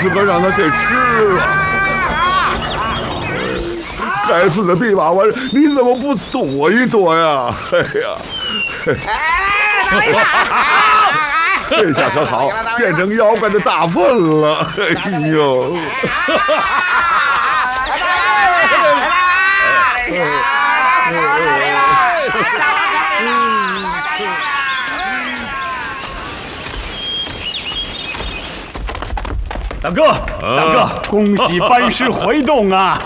是个让他给吃了。该死的弼马温，你怎么不躲一躲呀？哎呀！这下可好，变成妖怪的大粪了。哎呦！ 大哥，恭喜班师回洞啊！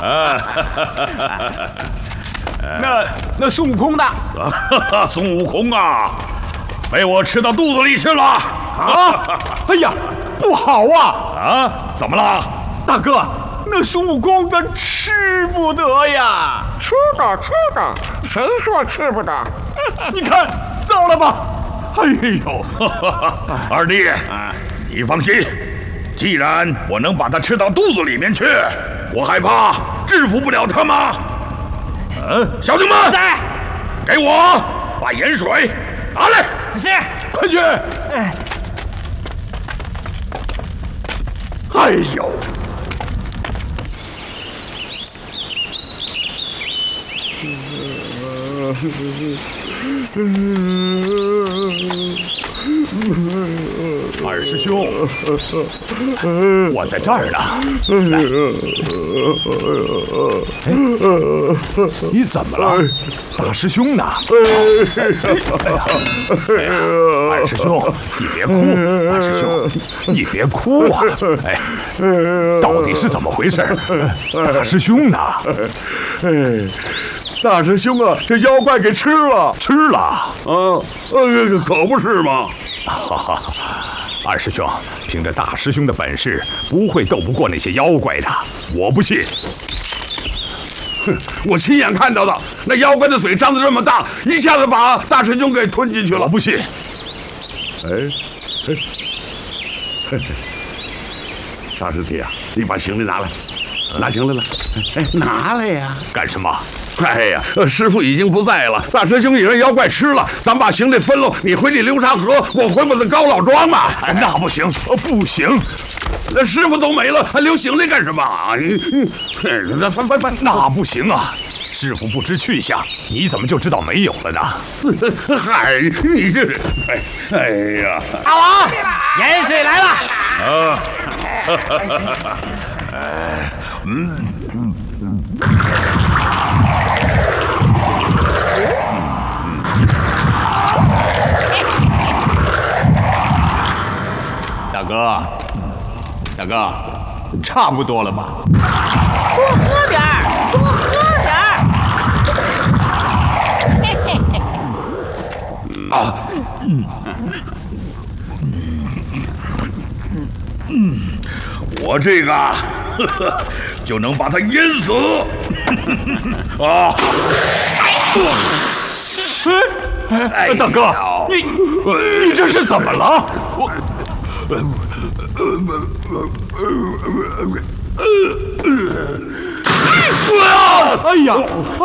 那孙悟空呢？ 孙悟空啊，被我吃到肚子里去了！ 哎呀，不好啊！ 啊，怎么了？ 大哥，那孙悟空他吃不得呀！ 吃的，谁说吃不得？ 你看，糟了吧？哎呦， 二弟，你放心，既然我能把他吃到肚子里面去，我还怕制服不了他吗？小弟们， 在， 给我把盐水拿来。 是， 快去！哎呦！二师兄，我在这儿呢。来，你怎么了？大师兄呢？二师兄，你别哭！二师兄，你别哭啊！哎，到底是怎么回事？大师兄呢？ 大师兄啊，这妖怪给吃了，可不是嘛！ 二师兄，凭着大师兄的本事，不会斗不过那些妖怪的，我不信。 哼，我亲眼看到的，那妖怪的嘴张得这么大，一下子把大师兄给吞进去了。 我不信。 沙师弟啊，你把行李拿来，拿行李来。拿来呀！ 干什么？ 哎呀，师傅已经不在了，大师兄也让妖怪吃了，咱们把行李分喽，你回你流沙河，我回我的高老庄嘛。 那不行，不行， 那师傅都没了，还留行李干什么？翻， 那不行啊！师傅不知去向，你怎么就知道没有了呢？ 嗨，你这，哎呀！ 大王，盐水来了。 大哥，差不多了吧？ 多喝点儿。 我这个就能把他淹死啊！ 大哥，你这是怎么了？哎呀！